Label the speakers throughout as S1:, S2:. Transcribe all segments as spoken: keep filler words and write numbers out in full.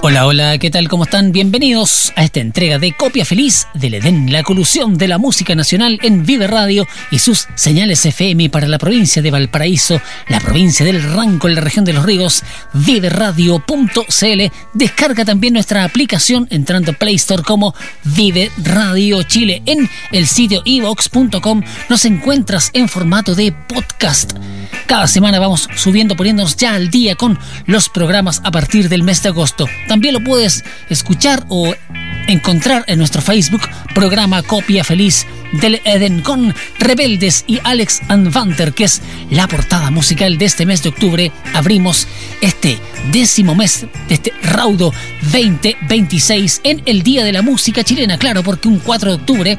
S1: Hola, hola, ¿qué tal? ¿Cómo están? Bienvenidos a esta entrega de Copia Feliz del Edén, la colusión de la música nacional en Vive Radio y sus señales F M para la provincia de Valparaíso, la provincia del Ranco, en la región de Los Ríos, vive radio punto c l. Descarga también nuestra aplicación entrando a Play Store como Vive Radio Chile. En el sitio i vox punto com nos encuentras en formato de podcast. Cada semana vamos subiendo, poniéndonos ya al día con los programas a partir del mes de agosto. También lo puedes escuchar o encontrar en nuestro Facebook, programa Copia Feliz del Edén, con Rebeldes y Alex Anvanter, que es la portada musical de este mes de octubre. Abrimos este décimo mes de este raudo veinte veintiséis en el Día de la Música Chilena, claro, porque un cuatro de octubre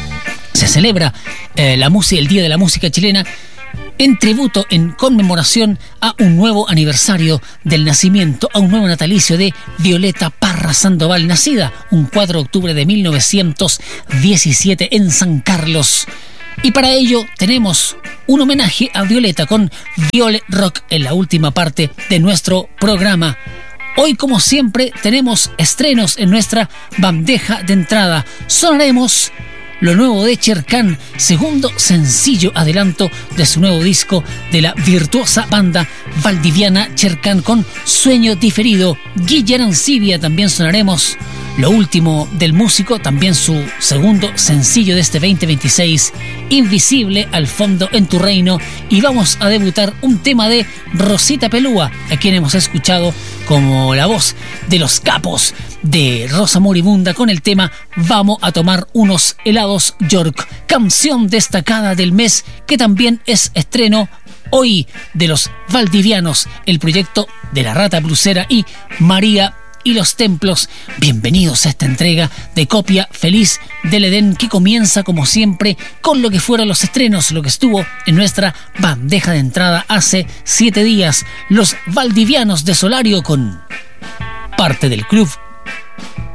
S1: se celebra eh, la música, el Día de la Música Chilena, en tributo, en conmemoración a un nuevo aniversario del nacimiento, a un nuevo natalicio de Violeta Parra Sandoval, nacida un cuatro de octubre de mil novecientos diecisiete en San Carlos. Y para ello tenemos un homenaje a Violeta con Viole Rock en la última parte de nuestro programa. Hoy, como siempre, tenemos estrenos en nuestra bandeja de entrada. Sonaremos lo nuevo de Cherkán, segundo sencillo adelanto de su nuevo disco de la virtuosa banda valdiviana Cherkán con Sueño Diferido. Guillermo Arancibia, también sonaremos lo último del músico, también su segundo sencillo de este veinte veintiséis, Invisible al fondo en tu reino. Y vamos a debutar un tema de Rosita Pelúa, a quien hemos escuchado como la voz de los capos de Rosa Moribunda con el tema Vamos a tomar unos helados York, canción destacada del mes que también es estreno hoy de los valdivianos, el proyecto de La Rata Blusera y María y los Templos. Bienvenidos a esta entrega de Copia Feliz del Edén, que comienza como siempre con lo que fueron los estrenos, lo que estuvo en nuestra bandeja de entrada hace siete días. Los valdivianos de Solario con Parte del Club